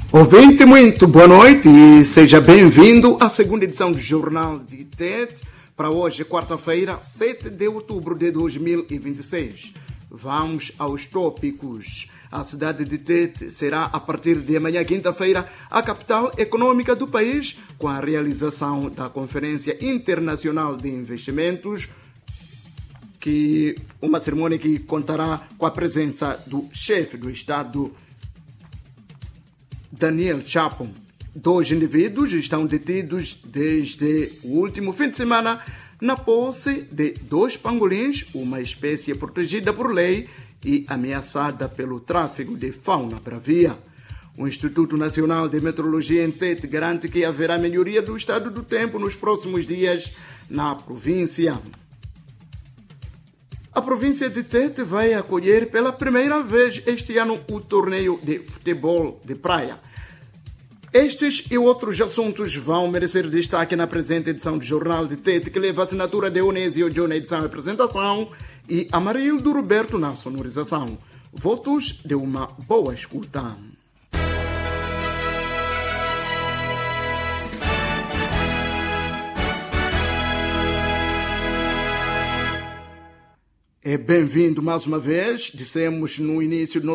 Ouvinte, muito boa noite e seja bem-vindo à segunda edição do Jornal de Tete para hoje, quarta-feira, 7 de outubro de 2026. Vamos aos tópicos. A cidade de Tete será, a partir de amanhã, quinta-feira, a capital econômica do país, com a realização da Conferência Internacional de Investimentos, uma cerimônia que contará com a presença do chefe do Estado, Daniel Chapo. 2 indivíduos estão detidos desde o último fim de semana na posse de 2 pangolins, uma espécie protegida por lei e ameaçada pelo tráfico de fauna bravia. O Instituto Nacional de Meteorologia em Tete garante que haverá melhoria do estado do tempo nos próximos dias na província. A província de Tete vai acolher pela primeira vez este ano o torneio de futebol de praia. Estes e outros assuntos vão merecer destaque na presente edição do Jornal de Tete, que leva a assinatura de Onésio John na edição e apresentação e Amarildo Roberto na sonorização. Votos de uma boa escuta. É bem-vindo mais uma vez. Dissemos no início do